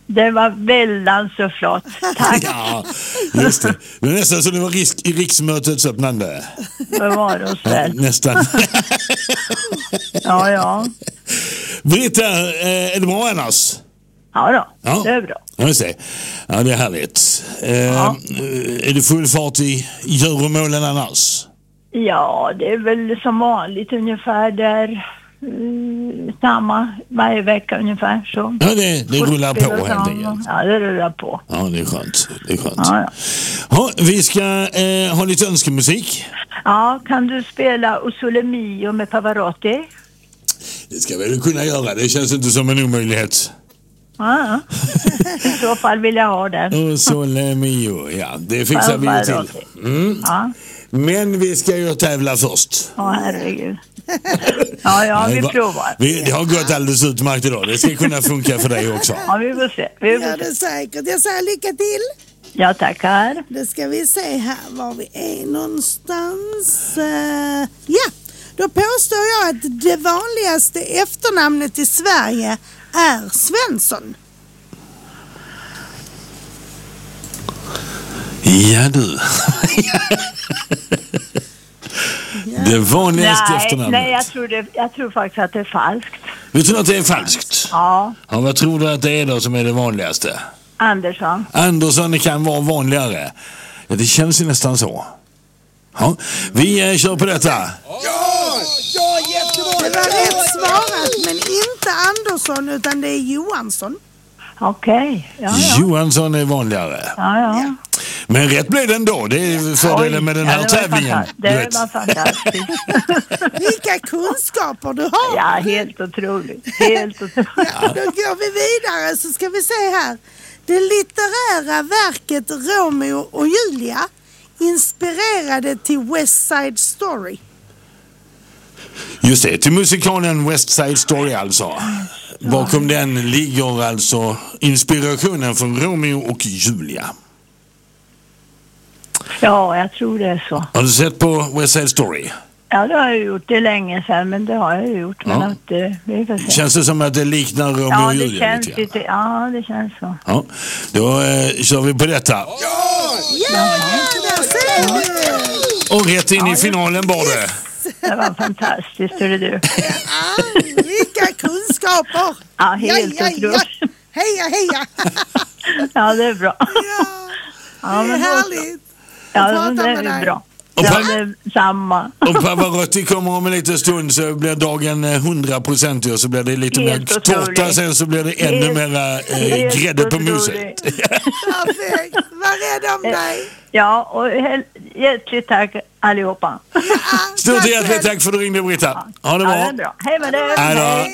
Det var väldigt så flott. Tack. Ja, just det. Det är nästan så det var i riksmötets öppnande. Det var det väl. Nästan. Ja. Britta, är det bra annars? Ja då, Ja. det är bra. Ja, det är härligt. Är det full fart i göromålen annars? Ja, det är väl som vanligt ungefär där. Samma varje vecka ungefär så. Ja, det rullar på helt enkelt. Ja, det rullar på. Ja, det är skönt. Ja. Ja, vi ska ha lite önskemusik. Ja, kan du spela O Sole Mio med Pavarotti? Det ska vi väl kunna göra. Det känns inte som en omöjlighet. Ja. I så fall vill jag ha den. O Sole Mio, ja. Det fixar vi ju till. Ja. Men vi ska ju tävla först. Ja, herregud. Ja, vi provar. Det har gått alldeles utmärkt idag. Det ska kunna funka för dig också. Ja, vi får se. Ja, det är säkert. Jag säger lycka till. Ja, tackar. Då ska vi se här var vi är någonstans. Ja, då påstår jag att det vanligaste efternamnet i Sverige är Svensson. Ja, du. Det vanligaste efternamnet. Nej, jag tror faktiskt att det är falskt. Du tror att det är falskt? Ja. Ja, vad tror du att det är då som är det vanligaste? Andersson. Andersson kan vara vanligare. Ja, det känns ju nästan så. Ja, vi kör på detta. Ja, jättebra! Det var rätt svarat, men inte Andersson utan det är Johansson. Okej. Ja. Johansson är vanligare. Ja. Men rätt blev den då. Det är fördelen med den här tävlingen. Det var fantastiskt. Vilka kunskaper du har. Ja, helt otroligt. Helt otroligt. Ja, då går vi vidare så ska vi se här. Det litterära verket Romeo och Julia inspirerade till West Side Story. Just det, till musikalen West Side Story alltså. Bakom den ligger alltså inspirationen från Romeo och Julia. Ja, jag tror det är så. Har du sett på West Side Story? Ja, det har jag gjort. Det är länge sedan, men det har jag gjort. Men att, vi får se. Känns det som att det liknar Romeo och Julia? Det känns lite, ja, det känns så. Ja, då kör vi på detta. Ja, där ser du! Och rätt in i finalen var det. Det var fantastiskt, hörru du. Ja, vilka kunskaper! Ja, helt otroligt. Heja! Ja, det är bra. Ja, det är härligt. Ja, det är bra. Ja, det är samma. Och Pavarotti kommer om en liten stund så blir dagen 100% och så blir det lite mer tårta, sen så blir det ännu mera grädde på muset. Perfekt, var rädd om dig. Ja, och hjärtligt tack allihopa. Stort hjärtligt tack för att du ringde, Britta. Ha det bra. Ja, det är bra. Hej med dig. Hej då.